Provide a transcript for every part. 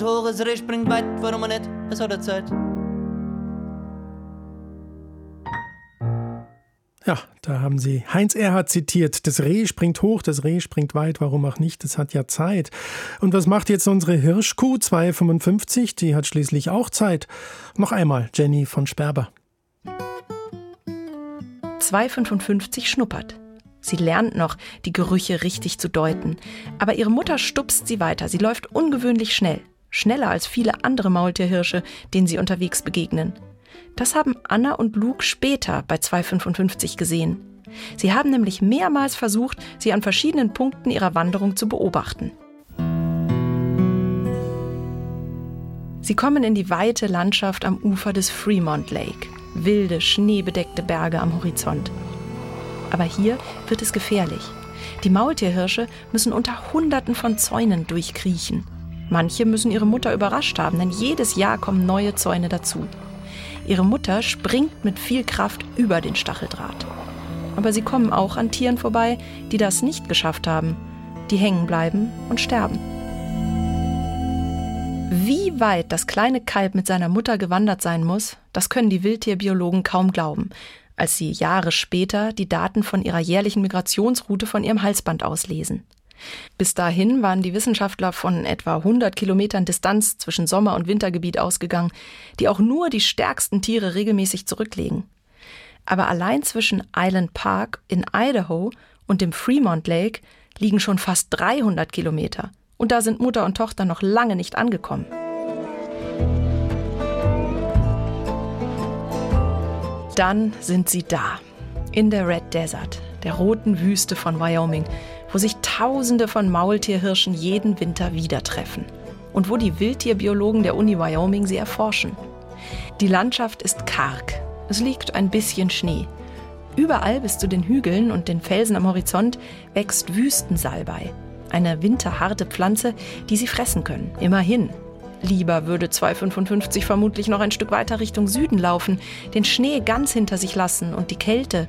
Hoch, das Reh springt weit, warum nicht? Es hat er Zeit. Ja, da haben Sie Heinz Erhardt zitiert. Das Reh springt hoch, das Reh springt weit, warum auch nicht? Es hat ja Zeit. Und was macht jetzt unsere Hirschkuh 255? Die hat schließlich auch Zeit. Noch einmal Jenny von Sperber. 255 schnuppert. Sie lernt noch, die Gerüche richtig zu deuten. Aber ihre Mutter stupst sie weiter. Sie läuft ungewöhnlich schnell. Schneller als viele andere Maultierhirsche, denen sie unterwegs begegnen. Das haben Anna und Luke später bei 255 gesehen. Sie haben nämlich mehrmals versucht, sie an verschiedenen Punkten ihrer Wanderung zu beobachten. Sie kommen in die weite Landschaft am Ufer des Fremont Lake. Wilde, schneebedeckte Berge am Horizont. Aber hier wird es gefährlich. Die Maultierhirsche müssen unter Hunderten von Zäunen durchkriechen. Manche müssen ihre Mutter überrascht haben, denn jedes Jahr kommen neue Zäune dazu. Ihre Mutter springt mit viel Kraft über den Stacheldraht. Aber sie kommen auch an Tieren vorbei, die das nicht geschafft haben, die hängen bleiben und sterben. Wie weit das kleine Kalb mit seiner Mutter gewandert sein muss, das können die Wildtierbiologen kaum glauben, als sie Jahre später die Daten von ihrer jährlichen Migrationsroute von ihrem Halsband auslesen. Bis dahin waren die Wissenschaftler von etwa 100 Kilometern Distanz zwischen Sommer- und Wintergebiet ausgegangen, die auch nur die stärksten Tiere regelmäßig zurücklegen. Aber allein zwischen Island Park in Idaho und dem Fremont Lake liegen schon fast 300 Kilometer. Und da sind Mutter und Tochter noch lange nicht angekommen. Dann sind sie da, in der Red Desert, der roten Wüste von Wyoming, wo sich Tausende von Maultierhirschen jeden Winter wieder treffen und wo die Wildtierbiologen der Uni Wyoming sie erforschen. Die Landschaft ist karg, es liegt ein bisschen Schnee. Überall bis zu den Hügeln und den Felsen am Horizont wächst Wüstensalbei, eine winterharte Pflanze, die sie fressen können, immerhin. Lieber würde 255 vermutlich noch ein Stück weiter Richtung Süden laufen, den Schnee ganz hinter sich lassen und die Kälte.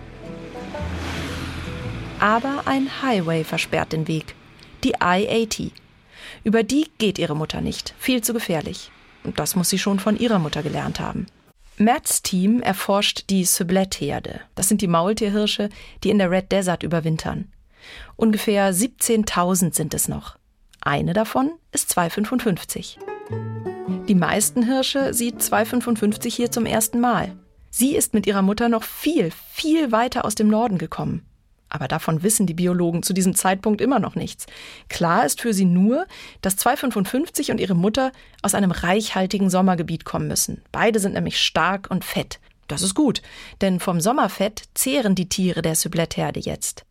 Aber ein Highway versperrt den Weg, die I-80. Über die geht ihre Mutter nicht, viel zu gefährlich. Und das muss sie schon von ihrer Mutter gelernt haben. Matts Team erforscht die Sublette-Herde. Das sind die Maultierhirsche, die in der Red Desert überwintern. Ungefähr 17.000 sind es noch. Eine davon ist 255. Die meisten Hirsche sieht 255 hier zum ersten Mal. Sie ist mit ihrer Mutter noch viel, viel weiter aus dem Norden gekommen. Aber davon wissen die Biologen zu diesem Zeitpunkt immer noch nichts. Klar ist für sie nur, dass 255 und ihre Mutter aus einem reichhaltigen Sommergebiet kommen müssen. Beide sind nämlich stark und fett. Das ist gut, denn vom Sommerfett zehren die Tiere der Sublette-Herde jetzt.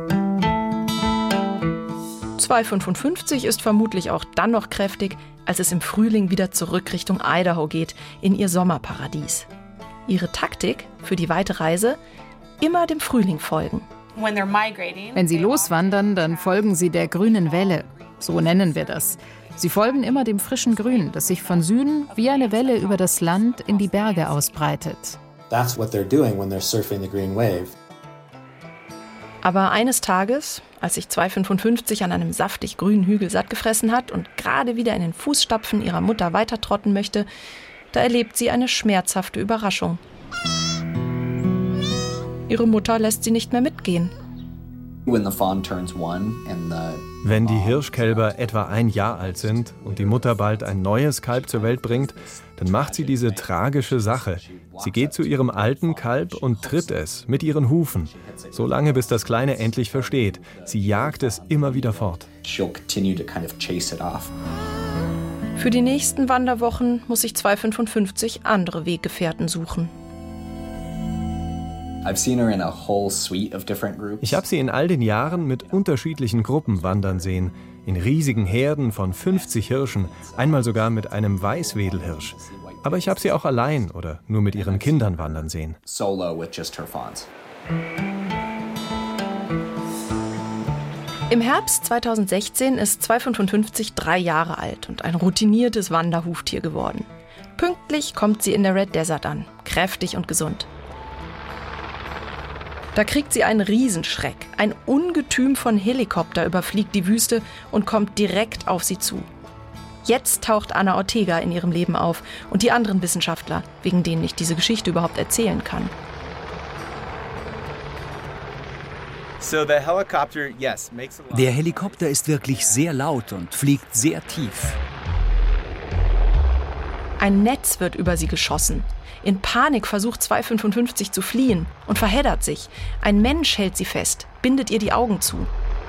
255 ist vermutlich auch dann noch kräftig, als es im Frühling wieder zurück Richtung Idaho geht, in ihr Sommerparadies. Ihre Taktik für die weite Reise? Immer dem Frühling folgen. Wenn sie loswandern, dann folgen sie der grünen Welle. So nennen wir das. Sie folgen immer dem frischen Grün, das sich von Süden wie eine Welle über das Land in die Berge ausbreitet. That's what they're doing when they're surfing the green wave. Aber eines Tages, als sich 255 an einem saftig grünen Hügel satt gefressen hat und gerade wieder in den Fußstapfen ihrer Mutter weitertrotten möchte, da erlebt sie eine schmerzhafte Überraschung. Ihre Mutter lässt sie nicht mehr mitgehen. Wenn die Hirschkälber etwa 1 Jahr alt sind und die Mutter bald ein neues Kalb zur Welt bringt, dann macht sie diese tragische Sache. Sie geht zu ihrem alten Kalb und tritt es mit ihren Hufen, so lange bis das Kleine endlich versteht. Sie jagt es immer wieder fort. Für die nächsten Wanderwochen muss sich 255 andere Weggefährten suchen. Ich habe sie in all den Jahren mit unterschiedlichen Gruppen wandern sehen. In riesigen Herden von 50 Hirschen, einmal sogar mit einem Weißwedelhirsch. Aber ich habe sie auch allein oder nur mit ihren Kindern wandern sehen. Im Herbst 2016 ist 255 3 Jahre alt und ein routiniertes Wanderhuftier geworden. Pünktlich kommt sie in der Red Desert an, kräftig und gesund. Da kriegt sie einen Riesenschreck. Ein Ungetüm von Helikopter überfliegt die Wüste und kommt direkt auf sie zu. Jetzt taucht Ana Ortega in ihrem Leben auf und die anderen Wissenschaftler, wegen denen ich diese Geschichte überhaupt erzählen kann. Der Helikopter ist wirklich sehr laut und fliegt sehr tief. Ein Netz wird über sie geschossen. In Panik versucht 255 zu fliehen und verheddert sich. Ein Mensch hält sie fest, bindet ihr die Augen zu.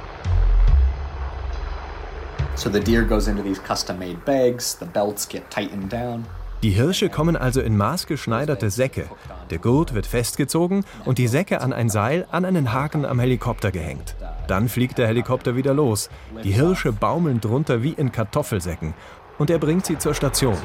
So the deer goes into these custom-made bags, the belts get tightened down. Die Hirsche kommen also in maßgeschneiderte Säcke. Der Gurt wird festgezogen und die Säcke an ein Seil an einen Haken am Helikopter gehängt. Dann fliegt der Helikopter wieder los. Die Hirsche baumeln drunter wie in Kartoffelsäcken. Und er bringt sie zur Station.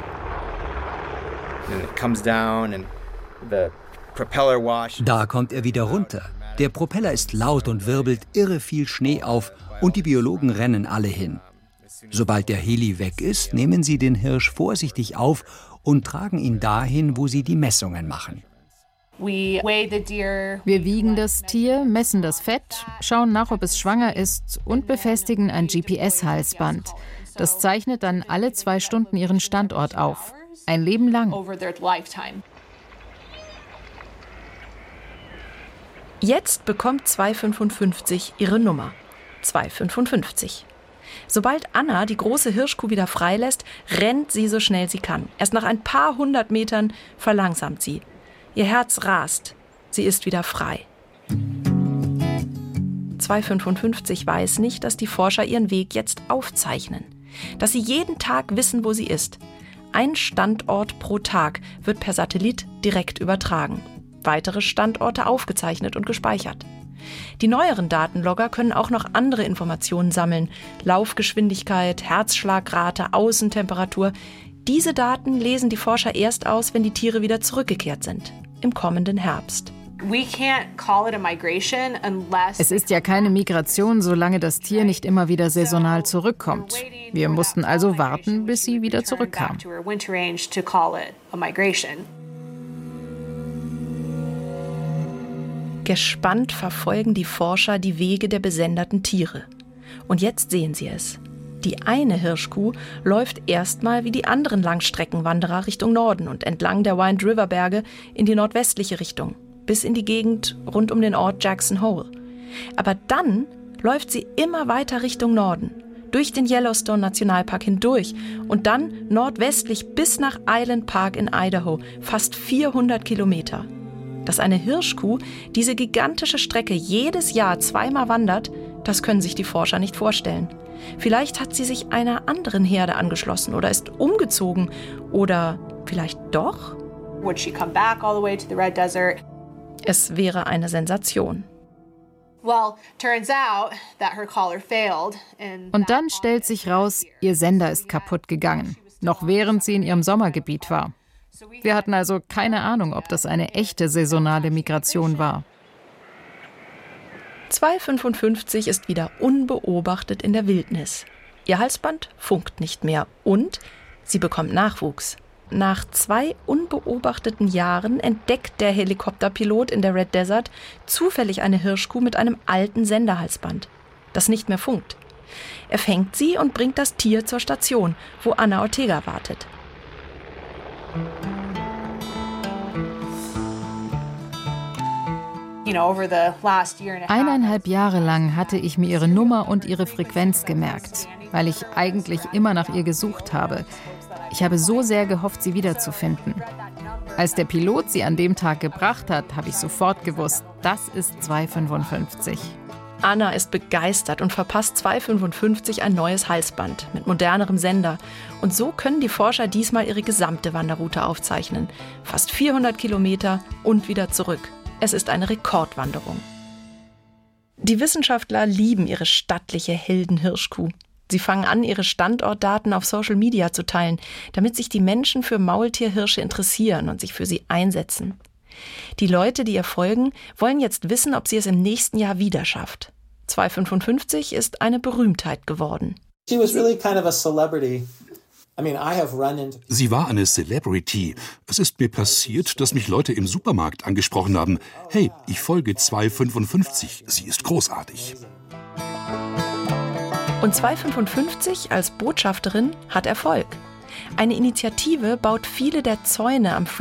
Da kommt er wieder runter. Der Propeller ist laut und wirbelt irre viel Schnee auf und die Biologen rennen alle hin. Sobald der Heli weg ist, nehmen sie den Hirsch vorsichtig auf und tragen ihn dahin, wo sie die Messungen machen. Wir wiegen das Tier, messen das Fett, schauen nach, ob es schwanger ist und befestigen ein GPS-Halsband. Das zeichnet dann alle 2 Stunden ihren Standort auf. Ein Leben lang. Jetzt bekommt 255 ihre Nummer. 255. Sobald Anna die große Hirschkuh wieder freilässt, rennt sie so schnell sie kann. Erst nach ein paar 100 Metern verlangsamt sie. Ihr Herz rast. Sie ist wieder frei. 255 weiß nicht, dass die Forscher ihren Weg jetzt aufzeichnen. Dass sie jeden Tag wissen, wo sie ist. Ein Standort pro Tag wird per Satellit direkt übertragen. Weitere Standorte aufgezeichnet und gespeichert. Die neueren Datenlogger können auch noch andere Informationen sammeln. Laufgeschwindigkeit, Herzschlagrate, Außentemperatur. Diese Daten lesen die Forscher erst aus, wenn die Tiere wieder zurückgekehrt sind. Im kommenden Herbst. Es ist ja keine Migration, solange das Tier nicht immer wieder saisonal zurückkommt. Wir mussten also warten, bis sie wieder zurückkam. Gespannt verfolgen die Forscher die Wege der besenderten Tiere. Und jetzt sehen sie es. Die eine Hirschkuh läuft erstmal wie die anderen Langstreckenwanderer Richtung Norden und entlang der Wind River Berge in die nordwestliche Richtung, bis in die Gegend rund um den Ort Jackson Hole. Aber dann läuft sie immer weiter Richtung Norden, durch den Yellowstone Nationalpark hindurch und dann nordwestlich bis nach Island Park in Idaho, fast 400 Kilometer. Dass eine Hirschkuh diese gigantische Strecke jedes Jahr 2-mal wandert, das können sich die Forscher nicht vorstellen. Vielleicht hat sie sich einer anderen Herde angeschlossen oder ist umgezogen. Oder vielleicht doch? Es wäre eine Sensation. Und dann stellt sich raus, ihr Sender ist kaputt gegangen, noch während sie in ihrem Sommergebiet war. Wir hatten also keine Ahnung, ob das eine echte saisonale Migration war. 255 ist wieder unbeobachtet in der Wildnis. Ihr Halsband funkt nicht mehr und sie bekommt Nachwuchs. Nach 2 unbeobachteten Jahren entdeckt der Helikopterpilot in der Red Desert zufällig eine Hirschkuh mit einem alten Senderhalsband, das nicht mehr funkt. Er fängt sie und bringt das Tier zur Station, wo Ana Ortega wartet. 1,5 Jahre lang hatte ich mir ihre Nummer und ihre Frequenz gemerkt, weil ich eigentlich immer nach ihr gesucht habe. Ich habe so sehr gehofft, sie wiederzufinden. Als der Pilot sie an dem Tag gebracht hat, habe ich sofort gewusst, das ist 255. Anna ist begeistert und verpasst 255 ein neues Halsband mit modernerem Sender. Und so können die Forscher diesmal ihre gesamte Wanderroute aufzeichnen. Fast 400 Kilometer und wieder zurück. Es ist eine Rekordwanderung. Die Wissenschaftler lieben ihre stattliche Heldenhirschkuh. Sie fangen an, ihre Standortdaten auf Social Media zu teilen, damit sich die Menschen für Maultierhirsche interessieren und sich für sie einsetzen. Die Leute, die ihr folgen, wollen jetzt wissen, ob sie es im nächsten Jahr wieder schafft. 255 ist eine Berühmtheit geworden. She was really kind of a celebrity. Sie war eine Celebrity. Es ist mir passiert, dass mich Leute im Supermarkt angesprochen haben. Hey, ich folge 255. Sie ist großartig. Und 255 als Botschafterin hat Erfolg. Eine Initiative baut viele der Zäune am